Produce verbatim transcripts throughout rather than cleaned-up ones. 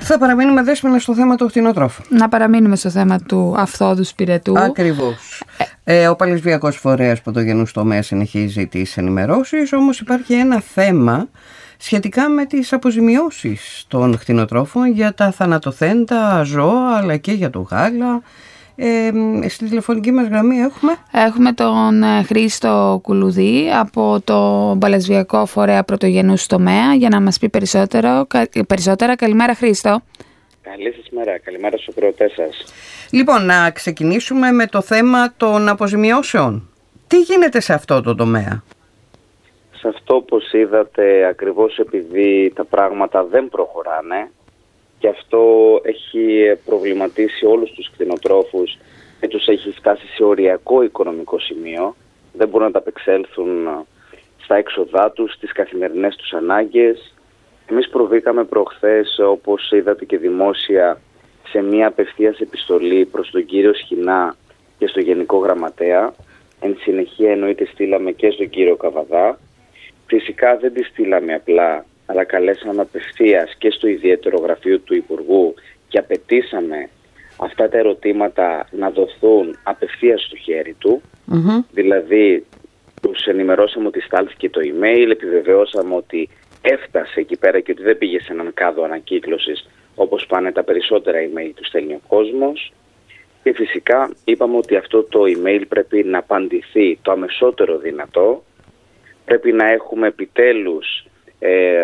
Θα παραμείνουμε δέσμενα στο θέμα του κτηνοτρόφου. Να παραμείνουμε στο θέμα του αυθόδους πυρετού. Ακριβώς. Ε, ο Παλαισβιακός Φορέας Πρωτογενούς Τομέα συνεχίζει τις ενημερώσεις, όμως υπάρχει ένα θέμα σχετικά με τις αποζημιώσεις των κτηνοτρόφων για τα θανατοθέντα ζώα αλλά και για το γάλα. Ε, στη τηλεφωνική μας γραμμή έχουμε Έχουμε τον Χρήστο Κουλουδή από το Παλαισβιακό Φορέα Πρωτογενούς Τομέα για να μας πει περισσότερο, περισσότερα. Καλημέρα, Χρήστο. Καλή σας μέρα, καλημέρα στους ακροατές σας. Λοιπόν, να ξεκινήσουμε με το θέμα των αποζημιώσεων. Τι γίνεται σε αυτό το τομέα? Σε αυτό, όπως είδατε, ακριβώς επειδή τα πράγματα δεν προχωράνε και αυτό έχει προβληματίσει όλους τους κτηνοτρόφους και τους έχει φτάσει σε οριακό οικονομικό σημείο, δεν μπορούν να τα απεξέλθουν στα έξοδά τους, στις καθημερινές τους ανάγκες. Εμείς προβήκαμε προχθές, όπως είδατε και δημόσια, σε μια απευθείας επιστολή προς τον κύριο Σχοινά και στο Γενικό Γραμματέα. Εν συνεχεία εννοείται στείλαμε και στον κύριο Καβαδά. Φυσικά δεν τη στείλαμε απλά, αλλά καλέσαμε απευθείας και στο ιδιαίτερο γραφείο του Υπουργού και απαιτήσαμε αυτά τα ερωτήματα να δοθούν απευθείας στο χέρι του. Mm-hmm. Δηλαδή τους ενημερώσαμε ότι στάλθηκε το email, επιβεβαιώσαμε ότι έφτασε εκεί πέρα και ότι δεν πήγε σε έναν κάδο ανακύκλωσης όπως πάνε τα περισσότερα email του στέλνει ο κόσμος. Και φυσικά είπαμε ότι αυτό το email πρέπει να απαντηθεί το αμεσότερο δυνατό. Πρέπει να έχουμε επιτέλους ε,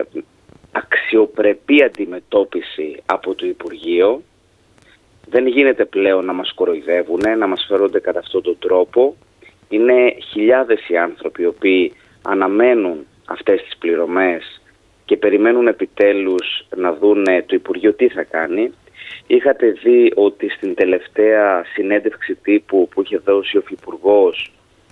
αξιοπρεπή αντιμετώπιση από το Υπουργείο. Δεν γίνεται πλέον να μας κοροϊδεύουν, να μας φέρονται κατά αυτόν τον τρόπο. Είναι χιλιάδες οι άνθρωποι οι οποίοι αναμένουν αυτές τις πληρωμές και περιμένουν επιτέλους να δούνε το Υπουργείο τι θα κάνει. Είχατε δει ότι στην τελευταία συνέντευξη τύπου που είχε δώσει ο Υφυπουργός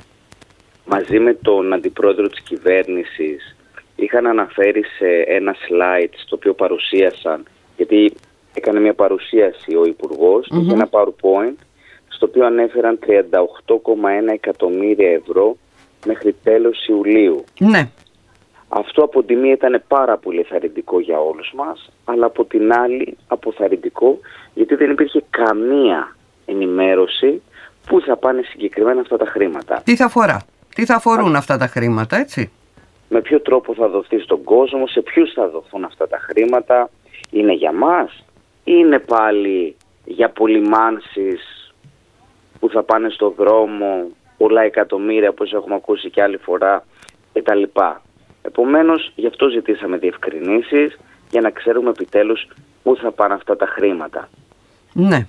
μαζί με τον Αντιπρόεδρο της Κυβέρνησης είχαν αναφέρει σε ένα slide στο οποίο παρουσίασαν, γιατί έκανε μια παρουσίαση ο Υπουργός mm-hmm. και είχε ένα PowerPoint στο οποίο ανέφεραν τριάντα οκτώ κόμμα ένα εκατομμύρια ευρώ μέχρι τέλος Ιουλίου. Ναι. Αυτό από τη μία ήταν πάρα πολύ θαρρυντικό για όλους μας, αλλά από την άλλη αποθαρρυντικό γιατί δεν υπήρχε καμία ενημέρωση πού θα πάνε συγκεκριμένα αυτά τα χρήματα. Τι θα αφορά, τι θα αφορούν Α, αυτά τα χρήματα, έτσι. Με ποιο τρόπο θα δοθεί στον κόσμο, σε ποιους θα δοθούν αυτά τα χρήματα, είναι για μας ή είναι πάλι για πολυμάνσεις που θα πάνε στο δρόμο, πολλά εκατομμύρια όπως έχουμε ακούσει και άλλη φορά κτλ. Επομένως, γι' αυτό ζητήσαμε διευκρινήσεις για να ξέρουμε επιτέλους πού θα πάνε αυτά τα χρήματα. Ναι.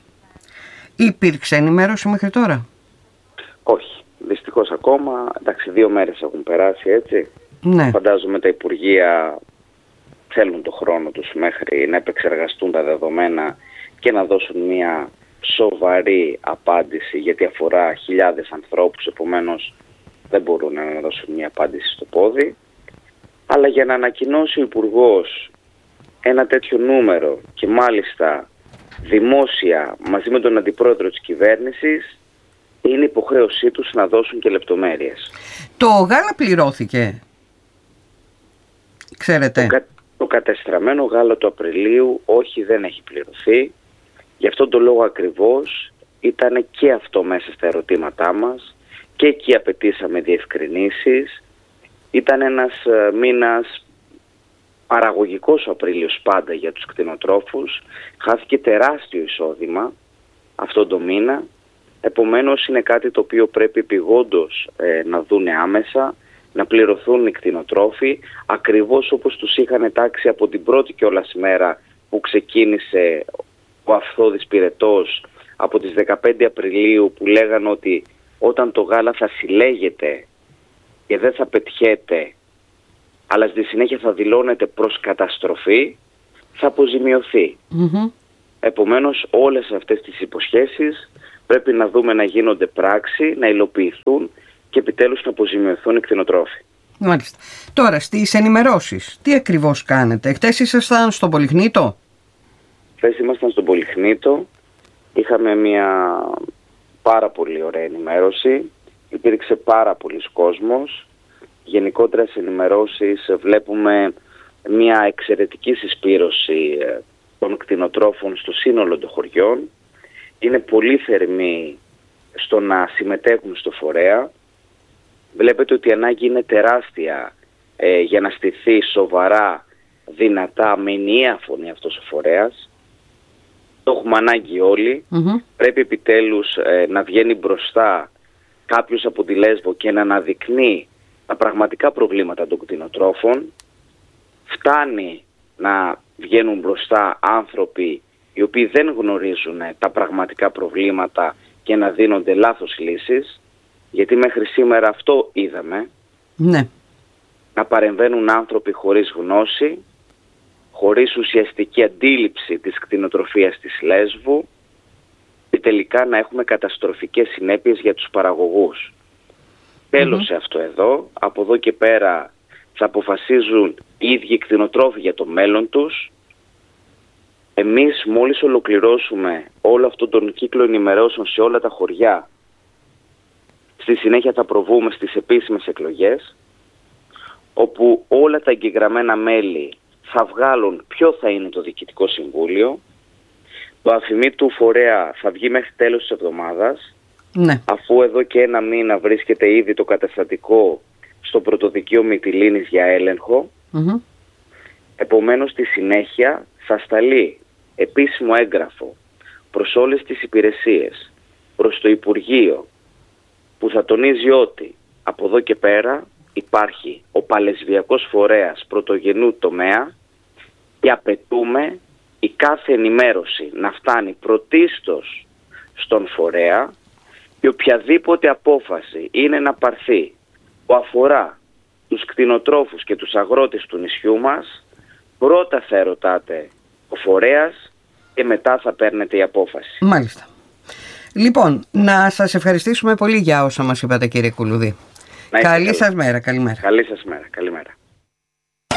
Υπήρξε ενημέρωση μέχρι τώρα? Όχι. Δυστυχώς ακόμα. Εντάξει, δύο μέρες έχουν περάσει, έτσι. Ναι. Φαντάζομαι τα Υπουργεία θέλουν το χρόνο τους μέχρι να επεξεργαστούν τα δεδομένα και να δώσουν μια σοβαρή απάντηση, γιατί αφορά χιλιάδες ανθρώπους, επομένως δεν μπορούν να δώσουν μια απάντηση στο πόδι. Αλλά για να ανακοινώσει ο Υπουργός ένα τέτοιο νούμερο και μάλιστα δημόσια μαζί με τον Αντιπρόεδρο της Κυβέρνησης, είναι υποχρέωσή τους να δώσουν και λεπτομέρειες. Το γάλα πληρώθηκε, ξέρετε? Το, κα, το κατεστραμμένο γάλα του Απριλίου όχι, δεν έχει πληρωθεί. Γι' αυτόν τον λόγο ακριβώς ήταν και αυτό μέσα στα ερωτήματά μας και εκεί απαιτήσαμε διευκρινήσεις. Ήταν ένας μήνας παραγωγικός ο Απρίλιος πάντα για τους κτηνοτρόφους. Χάθηκε τεράστιο εισόδημα αυτόν τον μήνα. Επομένως είναι κάτι το οποίο πρέπει επειγόντως ε, να δούνε άμεσα, να πληρωθούν οι κτηνοτρόφοι, ακριβώς όπως τους είχαν τάξει από την πρώτη κιόλας μέρα που ξεκίνησε ο αυθώδης πυρετός, από τις δεκαπέντε Απριλίου, που λέγαν ότι όταν το γάλα θα συλλέγεται και δεν θα πετιέται, αλλά στη συνέχεια θα δηλώνεται προς καταστροφή, θα αποζημιωθεί. Mm-hmm. Επομένως όλες αυτές τις υποσχέσεις πρέπει να δούμε να γίνονται πράξη, να υλοποιηθούν και επιτέλους να αποζημιωθούν οι κτηνοτρόφοι. Μάλιστα. Τώρα στις ενημερώσεις, τι ακριβώς κάνετε? Χτες ήσασταν στον Πολυχνήτο? Χθες ήμασταν στον Πολυχνήτο, είχαμε μια πάρα πολύ ωραία ενημέρωση, υπήρξε πάρα πολλής κόσμος. Γενικότερα σε ενημερώσεις βλέπουμε μια εξαιρετική συσπήρωση των κτηνοτρόφων στο σύνολο των χωριών. Είναι πολύ θερμοί στο να συμμετέχουν στο φορέα. Βλέπετε ότι η ανάγκη είναι τεράστια ε, για να στηθεί σοβαρά, δυνατά, με ενιαία φωνή αυτός ο φορέας. Το έχουμε ανάγκη όλοι. Mm-hmm. Πρέπει επιτέλους ε, να βγαίνει μπροστά κάποιος από τη Λέσβο και να αναδεικνύει τα πραγματικά προβλήματα των κτηνοτρόφων. Φτάνει να βγαίνουν μπροστά άνθρωποι οι οποίοι δεν γνωρίζουν τα πραγματικά προβλήματα και να δίνονται λάθος λύσεις, γιατί μέχρι σήμερα αυτό είδαμε. Ναι. Να παρεμβαίνουν άνθρωποι χωρίς γνώση, χωρίς ουσιαστική αντίληψη της κτηνοτροφίας της Λέσβου και τελικά να έχουμε καταστροφικές συνέπειες για τους παραγωγούς. Mm-hmm. Τέλος σε αυτό εδώ, από εδώ και πέρα θα αποφασίζουν οι ίδιοι κτηνοτρόφοι για το μέλλον τους. Εμείς μόλις ολοκληρώσουμε όλο αυτόν τον κύκλο ενημερώσεων σε όλα τα χωριά, στη συνέχεια θα προβούμε στις επίσημες εκλογές, όπου όλα τα εγγεγραμμένα μέλη θα βγάλουν ποιο θα είναι το Διοικητικό Συμβούλιο. Το αφημί του φορέα θα βγει μέχρι τέλος της εβδομάδας, ναι. αφού εδώ και ένα μήνα βρίσκεται ήδη το καταστατικό στο Πρωτοδικείο Μυτιλήνης για έλεγχο. Mm-hmm. Επομένως, στη συνέχεια θα σταλεί επίσημο έγγραφο προς όλες τις υπηρεσίες, προς το Υπουργείο, που θα τονίζει ότι από εδώ και πέρα υπάρχει ο Παλαισβιακός Φορέας πρωτογενού τομέα και απαιτούμε η κάθε ενημέρωση να φτάνει πρωτίστως στον φορέα και οποιαδήποτε απόφαση είναι να πάρθει που αφορά τους κτηνοτρόφους και τους αγρότες του νησιού μας, πρώτα θα ερωτάτε ο φορέας και μετά θα παίρνετε η απόφαση. Μάλιστα. Λοιπόν, να σας ευχαριστήσουμε πολύ για όσα μας είπατε, κύριε Κουλουδή. Καλή σας μέρα, καλημέρα. Καλή σας μέρα, καλημέρα.